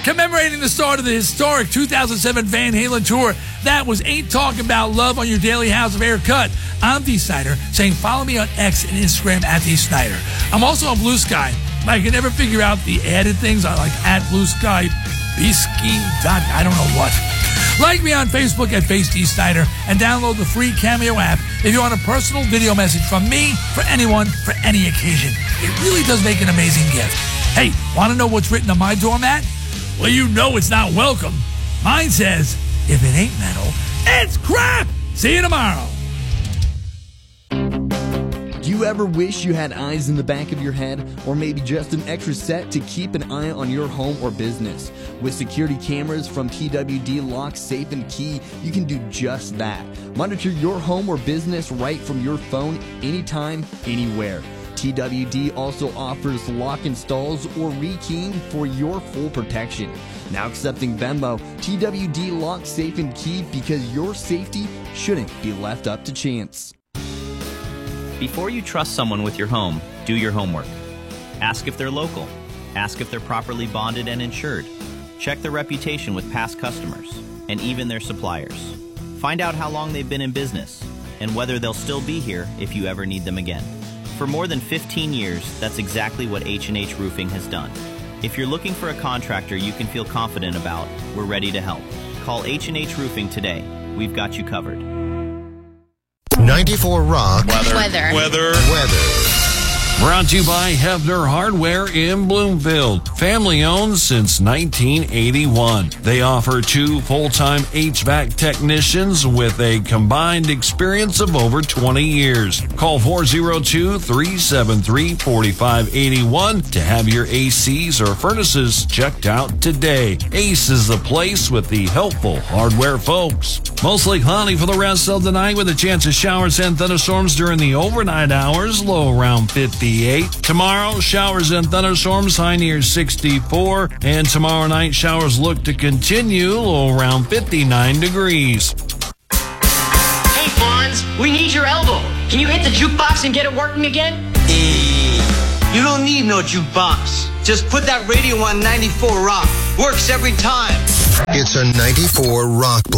Commemorating the start of the historic 2007 Van Halen tour, that was Ain't Talking About Love on your daily House of Air cut. I'm Dee Snider, saying follow me on X and Instagram at Dee Snider. I'm also on Blue Sky. I can never figure out the added things. I like at Blue Sky, I don't know what. Like me on Facebook at Face Dee Snider and download the free Cameo app if you want a personal video message from me for anyone for any occasion. It really does make an amazing gift. Hey, want to know what's written on my doormat? Well, you know it's not welcome. Mine says, if it ain't metal, it's crap. See you tomorrow. Do you ever wish you had eyes in the back of your head, or maybe just an extra set to keep an eye on your home or business? With security cameras from TWD Lock, Safe & Key, you can do just that. Monitor your home or business right from your phone, anytime, anywhere. TWD also offers lock installs or rekeying for your full protection. Now accepting Venmo, TWD Lock, Safe & Key, because your safety shouldn't be left up to chance. Before you trust someone with your home, do your homework. Ask if they're local. Ask if they're properly bonded and insured. Check their reputation with past customers and even their suppliers. Find out how long they've been in business and whether they'll still be here if you ever need them again. For more than 15 years, that's exactly what H&H Roofing has done. If you're looking for a contractor you can feel confident about, we're ready to help. Call H&H Roofing today. We've got you covered. 94 Rock. Weather. Brought to you by Hefner Hardware in Bloomfield. Family owned since 1981. They offer 2 full-time HVAC technicians with a combined experience of over 20 years. Call 402-373-4581 to have your ACs or furnaces checked out today. Ace is the place with the helpful hardware folks. Mostly cloudy for the rest of the night with a chance of showers and thunderstorms during the overnight hours, low around 58. Tomorrow, showers and thunderstorms, high near 64. And tomorrow night, showers look to continue, low around 59 degrees. Hey, Fonz, we need your elbow. Can you hit the jukebox and get it working again? You don't need no jukebox. Just put that radio on 94 Rock. Works every time. It's a 94 Rock.